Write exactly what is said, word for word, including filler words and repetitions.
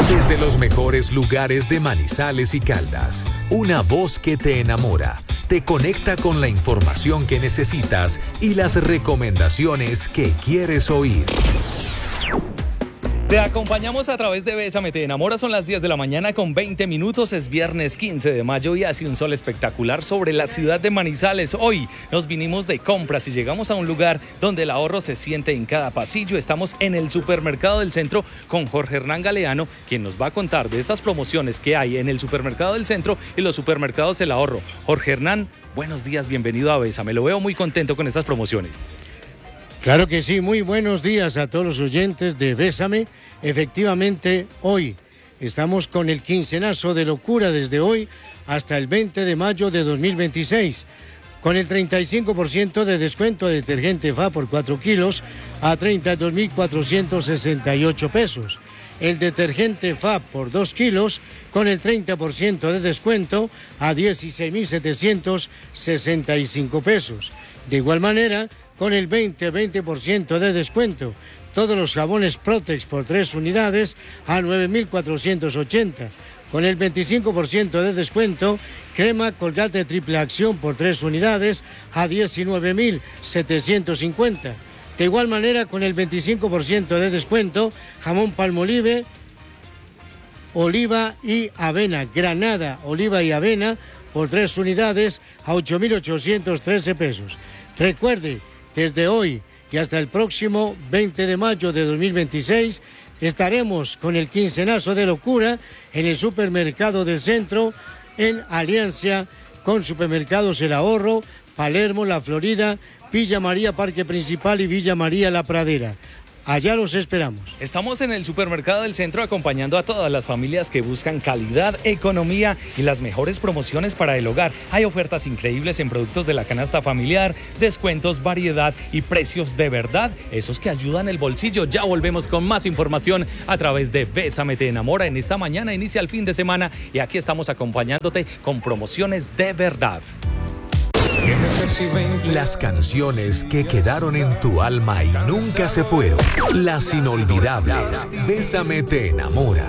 Desde los mejores lugares de Manizales y Caldas, una voz que te enamora, te conecta con la información que necesitas y las recomendaciones que quieres oír. Te acompañamos a través de Bésame Te Enamora, son las diez de la mañana con veinte minutos, es viernes quince de mayo y hace un sol espectacular sobre la ciudad de Manizales. Hoy nos vinimos de compras y llegamos a un lugar donde el ahorro se siente en cada pasillo. Estamos en el supermercado del centro con Jorge Hernán Galeano, quien nos va a contar de estas promociones que hay en el supermercado del centro y los supermercados El Ahorro. Jorge Hernán, buenos días, bienvenido a Bésame, lo veo muy contento con estas promociones. Claro que sí, muy buenos días a todos los oyentes de Bésame. Efectivamente, hoy estamos con el quincenazo de locura desde hoy hasta el veinte de mayo de dos mil veintiséis, con el treinta y cinco por ciento de descuento de detergente F A por cuatro kilos a treinta y dos mil cuatrocientos sesenta y ocho pesos. El detergente F A por dos kilos con el treinta por ciento de descuento a dieciséis mil setecientos sesenta y cinco pesos. De igual manera, con el veinte por ciento de descuento, todos los jabones Protex por tres unidades a nueve mil cuatrocientos ochenta. Con el veinticinco por ciento de descuento, crema Colgate triple acción por tres unidades a diecinueve mil setecientos cincuenta. De igual manera, con el veinticinco por ciento de descuento, jamón Palmolive, oliva y avena, granada, oliva y avena por tres unidades a ocho mil ochocientos trece pesos. Recuerde, desde hoy y hasta el próximo veinte de mayo de dos mil veintiséis estaremos con el quincenazo de locura en el supermercado del centro en alianza con Supermercados El Ahorro, Palermo, La Florida, Villa María Parque Principal y Villa María La Pradera. Allá los esperamos. Estamos en el supermercado del centro acompañando a todas las familias que buscan calidad, economía y las mejores promociones para el hogar. Hay ofertas increíbles en productos de la canasta familiar, descuentos, variedad y precios de verdad, esos que ayudan el bolsillo. Ya volvemos con más información a través de Bésame Te Enamora. En esta mañana inicia el fin de semana y aquí estamos acompañándote con promociones de verdad. Las canciones que quedaron en tu alma y nunca se fueron. Las inolvidables. Bésame Te Enamora.